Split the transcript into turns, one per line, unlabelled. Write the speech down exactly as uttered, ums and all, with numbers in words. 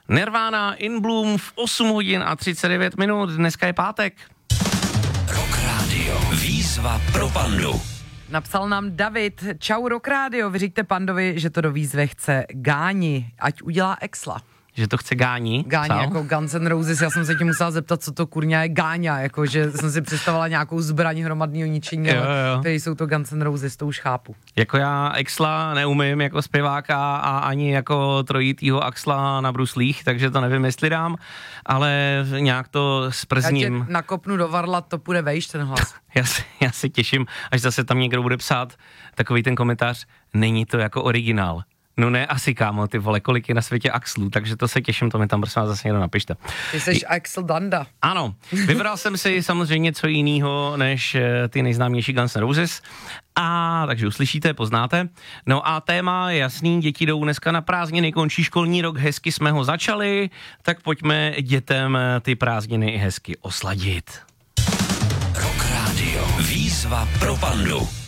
Nirvana In Bloom v osm hodin a třicet devět minut, dneska je pátek.
Rock Radio. Výzva pro pandu.
Napsal nám David, čau Rock Radio, vyříkte pandovi, že to do výzvy chce Gáni, ať udělá Exla.
Že to chce Gáni?
Gáni,
psal?
jako Guns N' Roses, já jsem se tě musela zeptat, co to kurňa je Gáňa, jako že jsem si představila nějakou zbraň hromadného ničení,
Jo,
ale
jo.
tady jsou to Guns N' Roses, to už chápu.
Jako já Exla neumím jako zpěváka a ani jako trojitýho Axla na bruslích, takže to nevím, jestli dám, ale nějak to
Já
sprzním.
tě nakopnu do varla, to půjde vejš ten hlas.
Já se, já se těším, až zase tam někdo bude psát takový ten komentář, není to jako originál. No ne, asi kámo, ty vole, kolik je na světě Axlů, takže to se těším, to mi tam prosím vás zase někdo napište.
Ty jsi Axl Danda.
Ano, vybral jsem si samozřejmě něco jiného než ty nejznámější Guns N' Roses, a takže uslyšíte, poznáte. No a téma je jasný, děti jdou dneska na prázdniny, končí školní rok, hezky jsme ho začali, tak pojďme dětem ty prázdniny hezky osladit.
Rock Radio. Výzva pro pandu.